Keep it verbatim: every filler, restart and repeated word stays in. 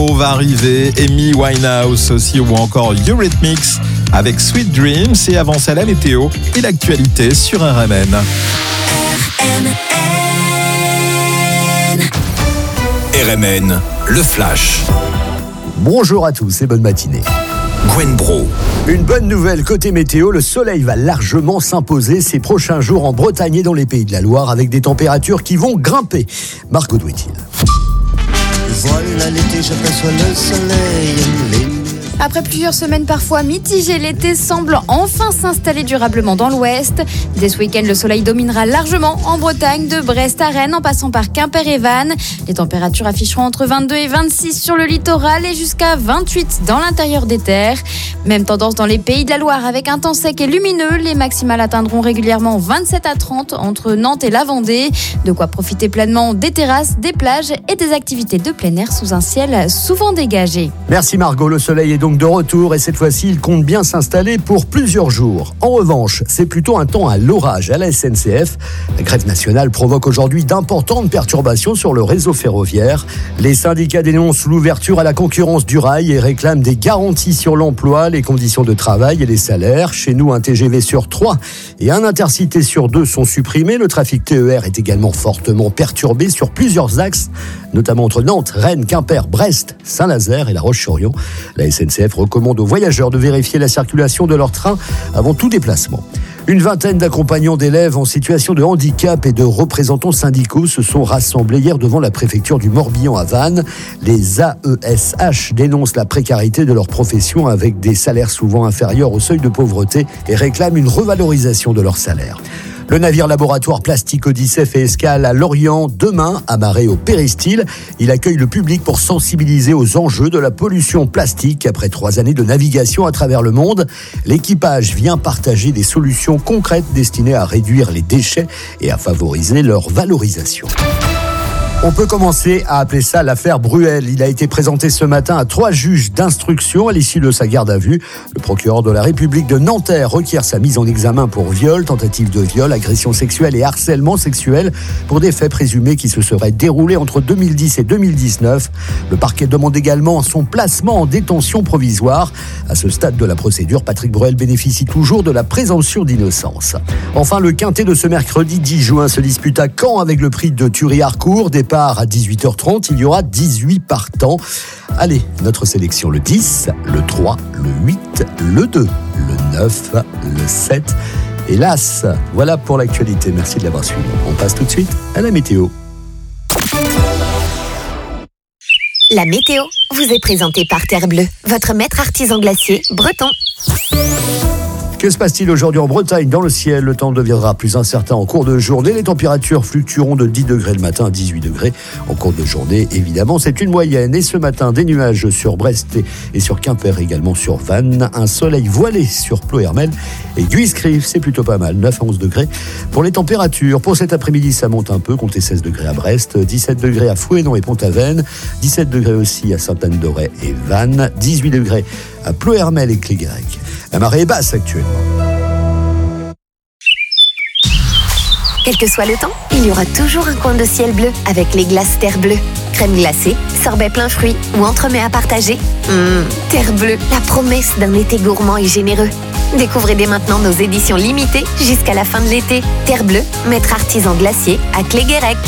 Renaud va arriver, Amy Winehouse aussi, ou encore Eurythmics avec Sweet Dreams. Et avant ça, la météo et l'actualité sur R M N. R M N. R M N, le flash. Bonjour à tous et bonne matinée. Gwen Bro. Une bonne nouvelle côté météo, le soleil va largement s'imposer ces prochains jours en Bretagne et dans les Pays de la Loire avec des températures qui vont grimper. Marc Audouet-il. Voilà l'été, j'aperçois le soleil. Les... Après plusieurs semaines parfois mitigées, l'été semble enfin s'installer durablement dans l'ouest. Dès ce week-end, le soleil dominera largement en Bretagne, de Brest à Rennes, en passant par Quimper et Vannes. Les températures afficheront entre vingt-deux et vingt-six sur le littoral et jusqu'à vingt-huit dans l'intérieur des terres. Même tendance dans les Pays de la Loire avec un temps sec et lumineux. Les maximales atteindront régulièrement vingt-sept à trente entre Nantes et la Vendée. De quoi profiter pleinement des terrasses, des plages et des activités de plein air sous un ciel souvent dégagé. Merci Margot, le soleil est donc de retour et cette fois-ci, il compte bien s'installer pour plusieurs jours. En revanche, c'est plutôt un temps à l'orage à la S N C F. La grève nationale provoque aujourd'hui d'importantes perturbations sur le réseau ferroviaire. Les syndicats dénoncent l'ouverture à la concurrence du rail et réclament des garanties sur l'emploi, les conditions de travail et les salaires. Chez nous, un T G V sur trois et un Intercité sur deux sont supprimés. Le trafic T E R est également fortement perturbé sur plusieurs axes, notamment entre Nantes, Rennes, Quimper, Brest, Saint-Nazaire et La Roche-sur-Yon. La S N C F recommande aux voyageurs de vérifier la circulation de leur train avant tout déplacement. Une vingtaine d'accompagnants d'élèves en situation de handicap et de représentants syndicaux se sont rassemblés hier devant la préfecture du Morbihan à Vannes. Les A E S H dénoncent la précarité de leur profession avec des salaires souvent inférieurs au seuil de pauvreté et réclament une revalorisation de leur salaire. Le navire laboratoire Plastique Odyssée fait escale à Lorient demain, amarré au Péristyle. Il accueille le public pour sensibiliser aux enjeux de la pollution plastique. Après trois années de navigation à travers le monde, l'équipage vient partager des solutions concrètes destinées à réduire les déchets et à favoriser leur valorisation. On peut commencer à appeler ça l'affaire Bruel. Il a été présenté ce matin à trois juges d'instruction à l'issue de sa garde à vue. Le procureur de la République de Nanterre requiert sa mise en examen pour viol, tentative de viol, agression sexuelle et harcèlement sexuel pour des faits présumés qui se seraient déroulés entre deux mille dix et deux mille dix-neuf. Le parquet demande également son placement en détention provisoire. À ce stade de la procédure, Patrick Bruel bénéficie toujours de la présomption d'innocence. Enfin, le quintet de ce mercredi dix juin se dispute à Caen avec le prix de Thury-Harcourt. Départ à dix-huit heures trente, il y aura dix-huit partants. Allez, notre sélection, le dix, le trois, le huit, le deux, le neuf, le sept et l'As. Voilà pour l'actualité, merci de l'avoir suivi. On passe tout de suite à la météo. La météo vous est présentée par Terre Bleue, votre maître artisan glacier breton. Que se passe-t-il aujourd'hui en Bretagne? Dans le ciel, le temps deviendra plus incertain en cours de journée. Les températures fluctueront de dix degrés le matin à dix-huit degrés en cours de journée. Évidemment, c'est une moyenne. Et ce matin, des nuages sur Brest et sur Quimper, également sur Vannes. Un soleil voilé sur Ploërmel et Guiscrive, c'est plutôt pas mal. neuf à onze degrés pour les températures. Pour cet après-midi, ça monte un peu. Comptez seize degrés à Brest, dix-sept degrés à Fouesnant et Pont-Aven, dix-sept degrés aussi à Sainte-Anne-d'Auray et Vannes, dix-huit degrés à Ploërmel et Cléguérec. La marée est basse actuellement. Quel que soit le temps, il y aura toujours un coin de ciel bleu avec les glaces Terre Bleue. Crème glacée, sorbet plein fruits ou entremets à partager. Mmh, Terre Bleue, la promesse d'un été gourmand et généreux. Découvrez dès maintenant nos éditions limitées jusqu'à la fin de l'été. Terre Bleue, maître artisan glacier à Cléguérec.